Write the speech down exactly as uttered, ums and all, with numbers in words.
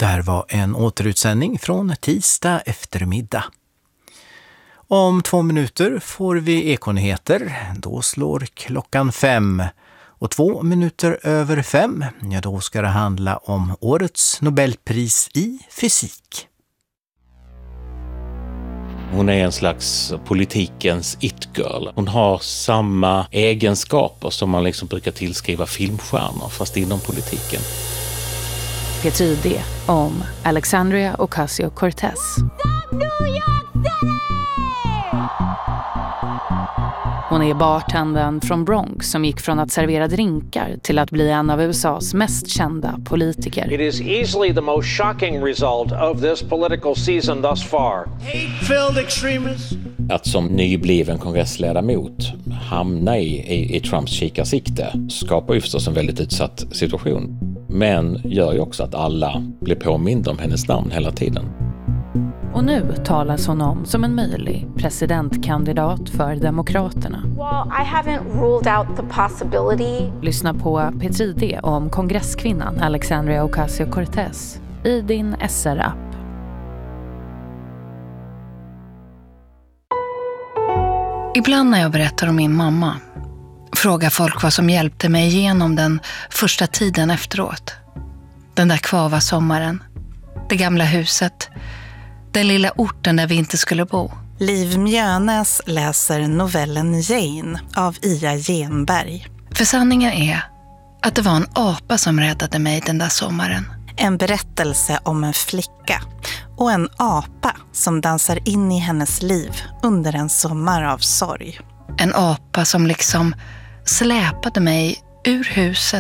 Det här var en återutsändning från tisdag eftermiddag. Om två minuter får vi ekonyheter. Då slår klockan fem. Och två minuter över fem, ja, då ska det handla om årets Nobelpris i fysik. Hon är en slags politikens it-girl. Hon har samma egenskaper som man liksom brukar tillskriva filmstjärnor, fast inom politiken. P tre D om Alexandria Ocasio-Cortez. Hon är bartendern från Bronx som gick från att servera drinkar till att bli en av U S A:s mest kända politiker. It is easily the most shocking result of this political season thus far. Hate-filled extremists. Att som nybliven kongressledamot hamna i, i, i Trumps kikarsikte skapar ju förstås en väldigt utsatt situation. Men gör ju också att alla blir påminda om hennes namn hela tiden. Och nu talas hon om som en möjlig presidentkandidat för Demokraterna. Well, I haven't ruled out the possibility. Lyssna på P tre D om kongresskvinnan Alexandria Ocasio-Cortez i din S R-app. Ibland när jag berättar om min mamma frågar folk vad som hjälpte mig igenom den första tiden efteråt. Den där kvava sommaren, det gamla huset, den lilla orten där vi inte skulle bo. Liv Mjönäs läser novellen Jane av Ia Genberg. För sanningen är att det var en apa som räddade mig den där sommaren. En berättelse om en flicka och en apa som dansar in i hennes liv under en sommar av sorg. En apa som liksom släpade mig ur huset